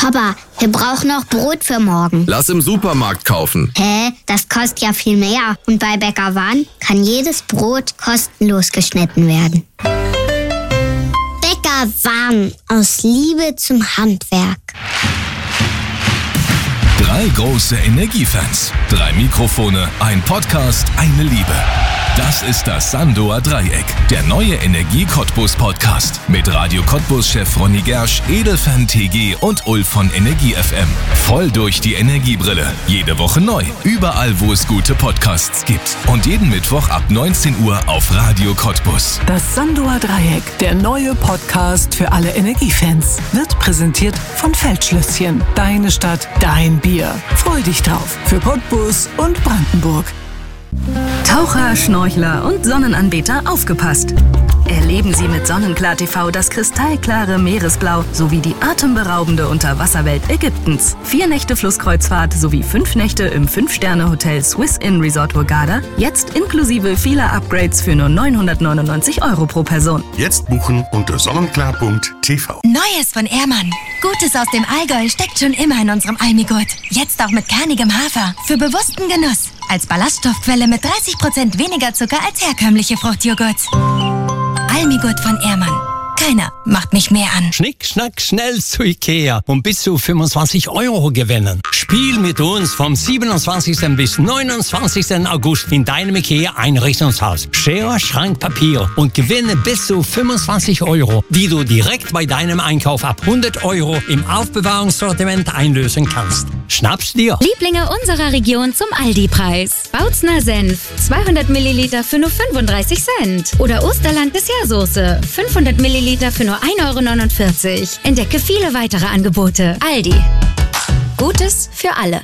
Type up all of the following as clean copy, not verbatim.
Papa, wir brauchen noch Brot für morgen. Lass im Supermarkt kaufen. Hä? Das kostet ja viel mehr. Und bei Bäcker Wan kann jedes Brot kostenlos geschnitten werden. Bäcker Wan, aus Liebe zum Handwerk. 3 große Energiefans, 3 Mikrofone, ein Podcast, eine Liebe. Das ist das Sandoer Dreieck, der neue Energie-Cottbus-Podcast mit Radio Cottbus-Chef Ronny Gersch, Edelfan TG und Ulf von Energie FM. Voll durch die Energiebrille. Jede Woche neu. Überall, wo es gute Podcasts gibt. Und jeden Mittwoch ab 19 Uhr auf Radio Cottbus. Das Sandoer Dreieck, der neue Podcast für alle Energiefans, wird präsentiert von Feldschlösschen. Deine Stadt, dein Bier. Freu dich drauf. Für Cottbus und Brandenburg. Taucher, Schnorchler und Sonnenanbeter, aufgepasst! Erleben Sie mit Sonnenklar TV das kristallklare Meeresblau sowie die atemberaubende Unterwasserwelt Ägyptens. 4 Nächte Flusskreuzfahrt sowie 5 Nächte im 5-Sterne-Hotel Swiss Inn Resort Hurghada, jetzt inklusive vieler Upgrades für nur 999 € pro Person. Jetzt buchen unter sonnenklar.tv. Neues von Ehrmann. Gutes aus dem Allgäu steckt schon immer in unserem Almigurt. Jetzt auch mit kernigem Hafer. Für bewussten Genuss. Als Ballaststoffquelle mit 30% weniger Zucker als herkömmliche Fruchtjoghurts. Almigurt von Ehrmann. Keiner macht mich mehr an. Schnick, schnack, schnell zu Ikea und bis zu 25 € gewinnen. Spiel mit uns vom 27. bis 29. August in deinem Ikea-Einrichtungshaus. Schere, Schrank, Papier und gewinne bis zu 25 €, die du direkt bei deinem Einkauf ab 100 € im Aufbewahrungssortiment einlösen kannst. Schnapp's dir! Lieblinge unserer Region zum Aldi-Preis. Bautzner Senf, 200 Milliliter für nur 35 Cent. Oder Osterland Dessertsoße, 500 Milliliter für nur 1,49 €. Entdecke viele weitere Angebote. Aldi. Gutes für alle.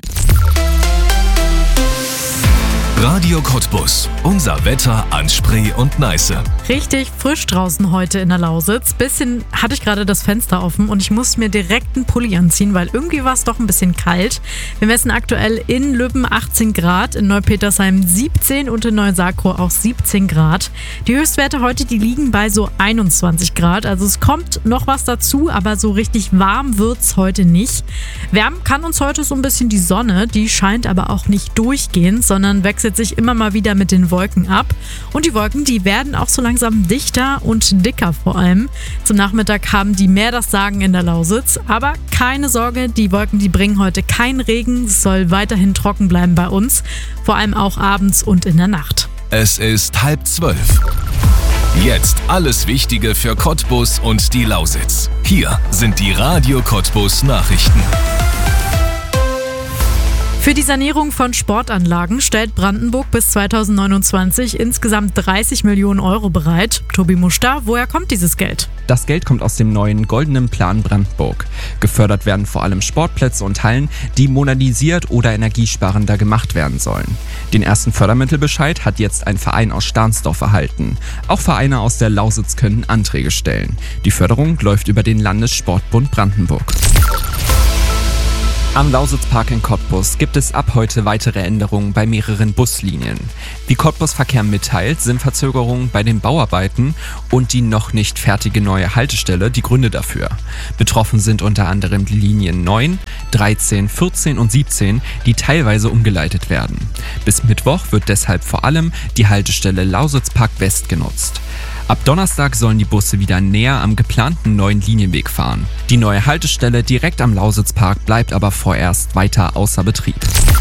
Radio Cottbus. Unser Wetter an Spree und Neiße. Richtig frisch draußen heute in der Lausitz. Bisschen hatte ich gerade das Fenster offen und ich musste mir direkt einen Pulli anziehen, weil irgendwie war es doch ein bisschen kalt. Wir messen aktuell in Lübben 18 Grad, in Neupetersheim 17 und in Neusakro auch 17 Grad. Die Höchstwerte heute, die liegen bei so 21 Grad. Also es kommt noch was dazu, aber so richtig warm wird's heute nicht. Wärmen kann uns heute so ein bisschen die Sonne. Die scheint aber auch nicht durchgehend, sondern wechselt sich immer mal wieder mit den Wolken ab. Und die Wolken, die werden auch so langsam dichter und dicker vor allem. Zum Nachmittag haben die mehr das Sagen in der Lausitz. Aber keine Sorge, die Wolken, die bringen heute keinen Regen. Es soll weiterhin trocken bleiben bei uns. Vor allem auch abends und in der Nacht. Es ist 11:30. Jetzt alles Wichtige für Cottbus und die Lausitz. Hier sind die Radio Cottbus Nachrichten. Für die Sanierung von Sportanlagen stellt Brandenburg bis 2029 insgesamt 30 Millionen € bereit. Tobi Muster, woher kommt dieses Geld? Das Geld kommt aus dem neuen Goldenen Plan Brandenburg. Gefördert werden vor allem Sportplätze und Hallen, die modernisiert oder energiesparender gemacht werden sollen. Den ersten Fördermittelbescheid hat jetzt ein Verein aus Stahnsdorf erhalten. Auch Vereine aus der Lausitz können Anträge stellen. Die Förderung läuft über den Landessportbund Brandenburg. Am Lausitzpark in Cottbus gibt es ab heute weitere Änderungen bei mehreren Buslinien. Wie Cottbus Verkehr mitteilt, sind Verzögerungen bei den Bauarbeiten und die noch nicht fertige neue Haltestelle die Gründe dafür. Betroffen sind unter anderem die Linien 9, 13, 14 und 17, die teilweise umgeleitet werden. Bis Mittwoch wird deshalb vor allem die Haltestelle Lausitzpark West genutzt. Ab Donnerstag sollen die Busse wieder näher am geplanten neuen Linienweg fahren. Die neue Haltestelle direkt am Lausitzpark bleibt aber vorerst weiter außer Betrieb.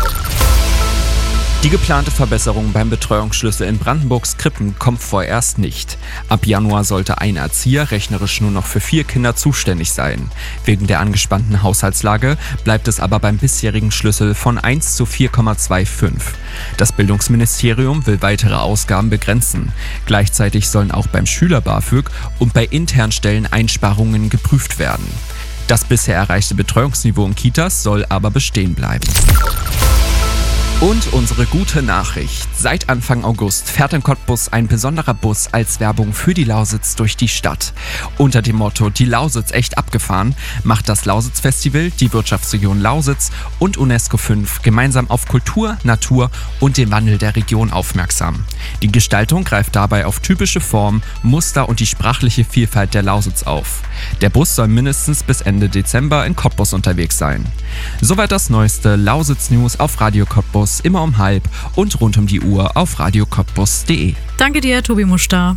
Die geplante Verbesserung beim Betreuungsschlüssel in Brandenburgs Krippen kommt vorerst nicht. Ab Januar sollte ein Erzieher rechnerisch nur noch für 4 Kinder zuständig sein. Wegen der angespannten Haushaltslage bleibt es aber beim bisherigen Schlüssel von 1 zu 4,25. Das Bildungsministerium will weitere Ausgaben begrenzen. Gleichzeitig sollen auch beim Schüler-BAföG und bei internen Stellen Einsparungen geprüft werden. Das bisher erreichte Betreuungsniveau in Kitas soll aber bestehen bleiben. Und unsere gute Nachricht. Seit Anfang August fährt in Cottbus ein besonderer Bus als Werbung für die Lausitz durch die Stadt. Unter dem Motto "Die Lausitz echt abgefahren" macht das Lausitz-Festival, die Wirtschaftsregion Lausitz und UNESCO 5 gemeinsam auf Kultur, Natur und den Wandel der Region aufmerksam. Die Gestaltung greift dabei auf typische Formen, Muster und die sprachliche Vielfalt der Lausitz auf. Der Bus soll mindestens bis Ende Dezember in Cottbus unterwegs sein. Soweit das neueste Lausitz-News auf Radio Cottbus, immer um 12:30 und rund um die Uhr auf radiocottbus.de. Danke dir, Tobi Muster.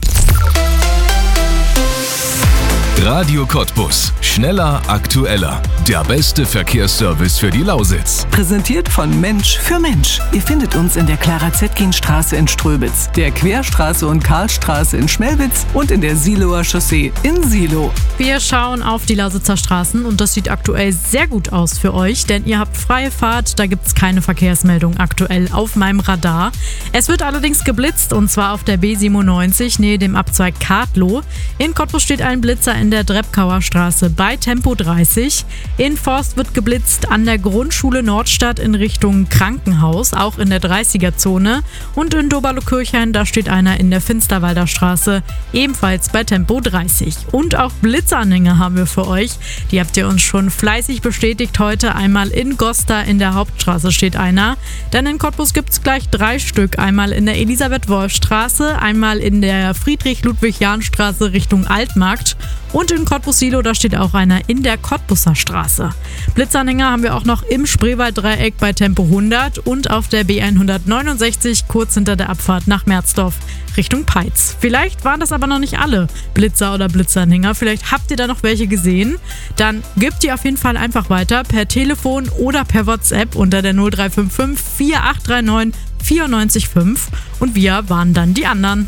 Radio Cottbus. Schneller, aktueller. Der beste Verkehrsservice für die Lausitz. Präsentiert von Mensch für Mensch. Ihr findet uns in der Clara-Zetkin-Straße in Ströbitz, der Querstraße und Karlstraße in Schmelwitz und in der Siloer Chaussee in Silo. Wir schauen auf die Lausitzer Straßen und das sieht aktuell sehr gut aus für euch, denn ihr habt freie Fahrt, da gibt es keine Verkehrsmeldung aktuell auf meinem Radar. Es wird allerdings geblitzt und zwar auf der B97 nähe dem Abzweig Kadlow. In Cottbus steht ein Blitzer in der Drepkauer Straße bei Tempo 30. In Forst wird geblitzt an der Grundschule Nordstadt in Richtung Krankenhaus, auch in der 30er-Zone. Und in Doberlo-Kirchhain, da steht einer in der Finsterwalder Straße, ebenfalls bei Tempo 30. Und auch Blitzanhänger haben wir für euch. Die habt ihr uns schon fleißig bestätigt heute. Einmal in Gosta in der Hauptstraße steht einer. Dann in Cottbus gibt es gleich 3 Stück. Einmal in der Elisabeth-Wolf-Straße, einmal in der Friedrich-Ludwig-Jahn-Straße Richtung Altmarkt. Und in Cottbus-Silo, da steht auch einer in der Cottbuser Straße. Blitzanhänger haben wir auch noch im Spreewald-Dreieck bei Tempo 100 und auf der B169 kurz hinter der Abfahrt nach Merzdorf Richtung Peitz. Vielleicht waren das aber noch nicht alle Blitzer oder Blitzanhänger. Vielleicht habt ihr da noch welche gesehen. Dann gebt die auf jeden Fall einfach weiter per Telefon oder per WhatsApp unter der 0355 4839 94,5 und wir waren dann die anderen.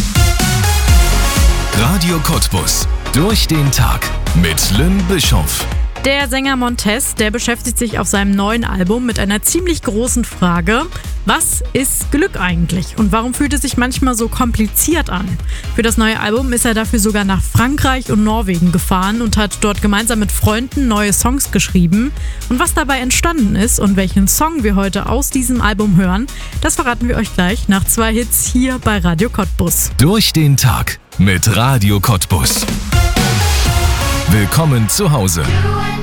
Radio Cottbus. Durch den Tag mit Lynn Bischoff. Der Sänger Montez, der beschäftigt sich auf seinem neuen Album mit einer ziemlich großen Frage. Was ist Glück eigentlich? Und warum fühlt es sich manchmal so kompliziert an? Für das neue Album ist er dafür sogar nach Frankreich und Norwegen gefahren und hat dort gemeinsam mit Freunden neue Songs geschrieben. Und was dabei entstanden ist und welchen Song wir heute aus diesem Album hören, das verraten wir euch gleich nach 2 Hits hier bei Radio Cottbus. Durch den Tag mit Radio Cottbus. Willkommen zu Hause.